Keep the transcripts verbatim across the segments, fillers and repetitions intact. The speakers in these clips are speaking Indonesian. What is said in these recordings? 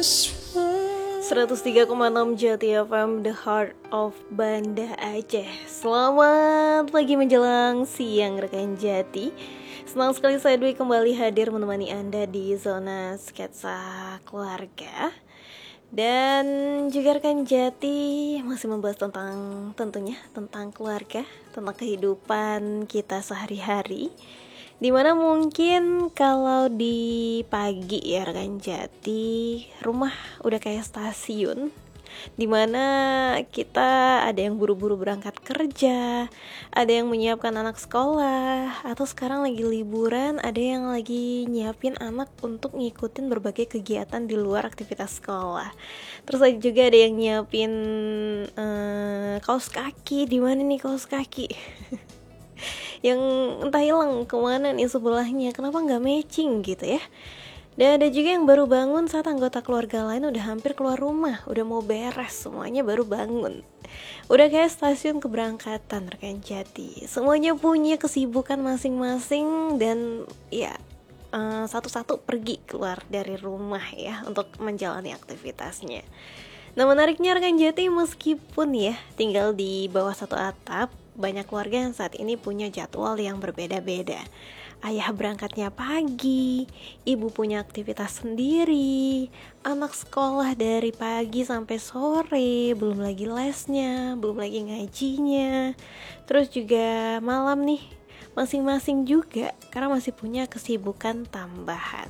seratus tiga koma enam Jati F M, The Heart of Banda Aceh. Selamat pagi menjelang siang rekan Jati. Senang sekali saya Dwi kembali hadir menemani Anda di zona sketsa keluarga. Dan juga rekan Jati masih membahas tentang tentunya tentang keluarga, tentang kehidupan kita sehari-hari. Dimana mungkin kalau di pagi ya rekan Jati, rumah udah kayak stasiun, dimana kita ada yang buru-buru berangkat kerja, ada yang menyiapkan anak sekolah, atau sekarang lagi liburan ada yang lagi nyiapin anak untuk ngikutin berbagai kegiatan di luar aktivitas sekolah. Terus ada juga ada yang nyiapin uh, kaos kaki. Di mana nih kaos kaki? Yang entah hilang kemana nih sebelahnya, kenapa nggak matching gitu ya. Dan ada juga yang baru bangun saat anggota keluarga lain udah hampir keluar rumah, udah mau beres, semuanya baru bangun. Udah kayak stasiun keberangkatan rekan Jati. Semuanya punya kesibukan masing-masing dan ya uh, satu-satu pergi keluar dari rumah ya untuk menjalani aktivitasnya. Nah menariknya rekan Jati, meskipun ya tinggal di bawah satu atap, banyak keluarga yang saat ini punya jadwal yang berbeda-beda. Ayah berangkatnya pagi, ibu punya aktivitas sendiri, anak sekolah dari pagi sampai sore, belum lagi lesnya, belum lagi ngajinya. Terus juga malam nih, masing-masing juga karena masih punya kesibukan tambahan.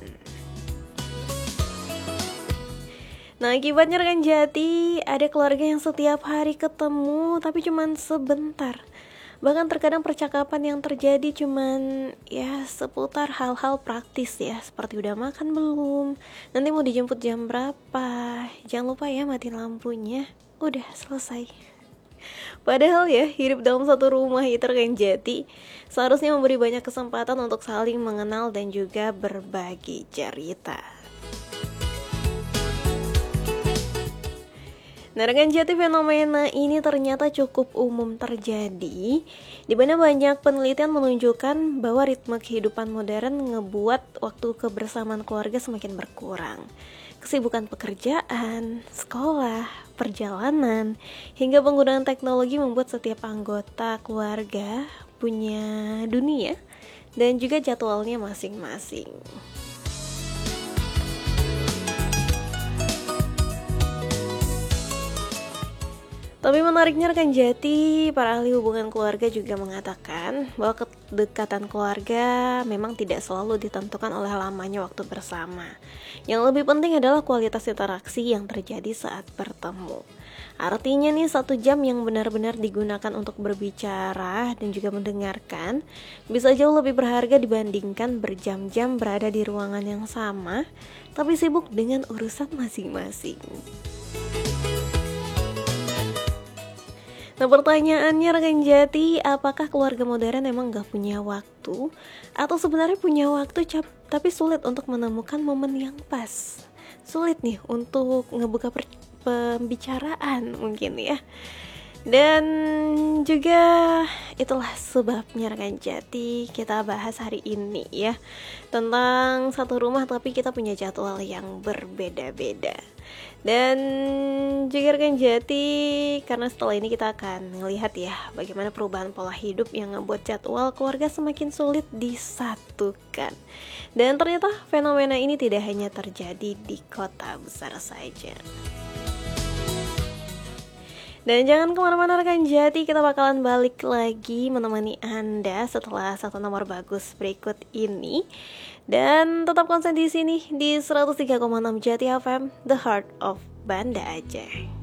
Nah akibatnya rekan Jati, ada keluarga yang setiap hari ketemu tapi cuman sebentar. Bahkan terkadang percakapan yang terjadi cuman ya seputar hal-hal praktis ya, seperti udah makan belum, nanti mau dijemput jam berapa, jangan lupa ya matiin lampunya, udah selesai. Padahal ya hidup dalam satu rumah itu rekan Jati seharusnya memberi banyak kesempatan untuk saling mengenal dan juga berbagi cerita. Nah rekan Jati, fenomena ini ternyata cukup umum terjadi, di mana banyak penelitian menunjukkan bahwa ritme kehidupan modern ngebuat waktu kebersamaan keluarga semakin berkurang. Kesibukan pekerjaan, sekolah, perjalanan, hingga penggunaan teknologi membuat setiap anggota keluarga punya dunia dan juga jadwalnya masing-masing. Tapi menariknya rekan Jati, para ahli hubungan keluarga juga mengatakan bahwa kedekatan keluarga memang tidak selalu ditentukan oleh lamanya waktu bersama. Yang lebih penting adalah kualitas interaksi yang terjadi saat bertemu. Artinya nih satu jam yang benar-benar digunakan untuk berbicara dan juga mendengarkan bisa jauh lebih berharga dibandingkan berjam-jam berada di ruangan yang sama tapi sibuk dengan urusan masing-masing. Nah pertanyaannya rekan Jati, apakah keluarga modern emang gak punya waktu? Atau sebenarnya punya waktu tapi sulit untuk menemukan momen yang pas? Sulit nih untuk ngebuka per- pembicaraan mungkin ya. Dan juga itulah sebabnya rekan Jati kita bahas hari ini ya, tentang satu rumah tapi kita punya jadwal yang berbeda-beda. Dan juga rekan Jati, karena setelah ini kita akan melihat ya bagaimana perubahan pola hidup yang membuat jadwal keluarga semakin sulit disatukan. Dan ternyata fenomena ini tidak hanya terjadi di kota besar saja. Dan jangan kemana-mana rekan Jati, kita bakalan balik lagi menemani Anda setelah satu nomor bagus berikut ini. Dan tetap konsen di sini di seratus tiga koma enam Jati F M, The Heart of Banda Aceh.